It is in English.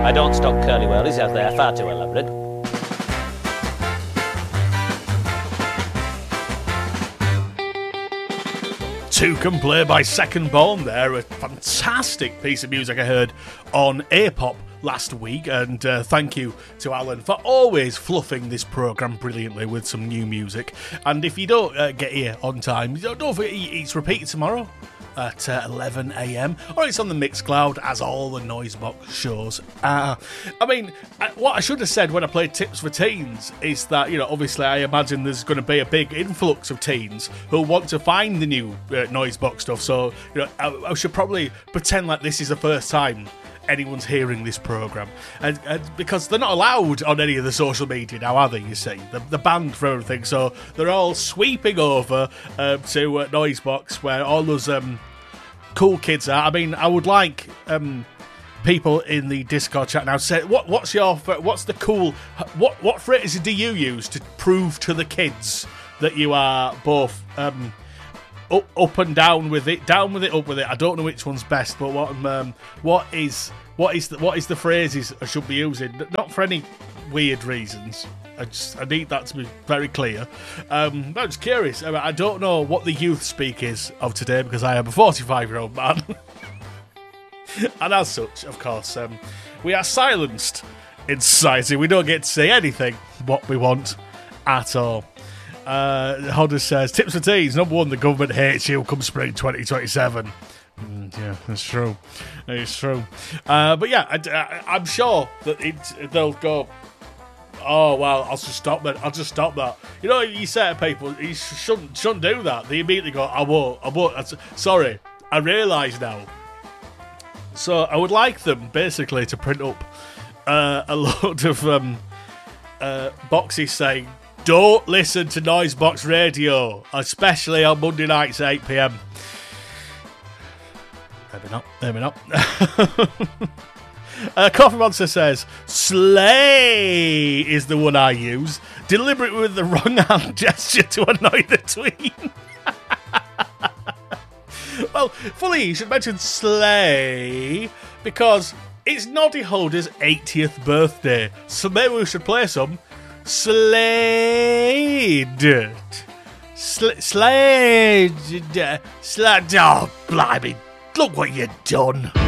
I don't stock curly whirlies as they are far too elaborate. Two Can Play by Second Born there, a fantastic piece of music I heard on A-Pop last week, and thank you to Alan for always fluffing this programme brilliantly with some new music. And if you don't get here on time, don't forget it's repeated tomorrow at 11am, or it's on the Mixcloud, as all the Noisebox shows are. I mean, what I should have said when I played Tips for Teens is that, you know, obviously I imagine there's going to be a big influx of teens who want to find the new Noisebox stuff, so, you know, I should probably pretend like this is the first time anyone's hearing this programme, and because they're not allowed on any of the social media now, are they? You see, they're banned for everything, so they're all sweeping over to Noisebox, where all those cool kids are. I mean, I would like people in the Discord chat now say what's the cool what phrases do you use to prove to the kids that you are both up and down with it, up with it. I don't know which one's best, but what is the phrases I should be using? Not for any weird reasons. I need that to be very clear. I'm just curious. I don't know what the youth speak is of today, because I am a 45-year-old man, and as such, of course, we are silenced in society. We don't get to say anything what we want at all. Hodder says, Tips for Teens, number one, the government hates you come spring 2027. Yeah, that's true. It's true. But yeah, I'm sure that they'll go, oh, well, I'll just stop that. You know, you say to people, you shouldn't do that. They immediately go, I won't. Sorry, I realise now. So I would like them, basically, to print up a load of boxes saying, don't listen to Noisebox Radio, especially on Monday nights at 8pm. Maybe not. Coffee Monster says, Slay is the one I use. Deliberate with the wrong hand gesture to annoy the tween. Well, fully, you should mention Slay, because it's Noddy Holder's 80th birthday, so maybe we should play some Slade. Slade. Oh, blimey. Look what you've done.